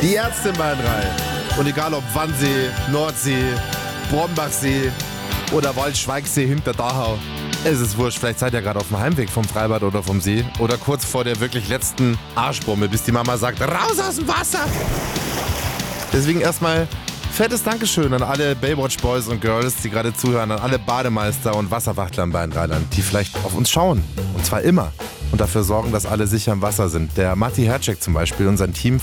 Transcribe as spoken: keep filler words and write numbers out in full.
Die Ärzte in Bayern drei. Und egal ob Wannsee, Nordsee, Brombachsee oder Waldschweigsee hinter Dachau. Es ist wurscht, vielleicht seid ihr gerade auf dem Heimweg vom Freibad oder vom See oder kurz vor der wirklich letzten Arschbombe, bis die Mama sagt, raus aus dem Wasser! Deswegen erstmal fettes Dankeschön an alle Baywatch Boys und Girls, die gerade zuhören, an alle Bademeister und Wasserwachtler in Bayern-Rheinland, die vielleicht auf uns schauen. Und zwar immer. Und dafür sorgen, dass alle sicher im Wasser sind. Der Matti Hercek zum Beispiel und sein Team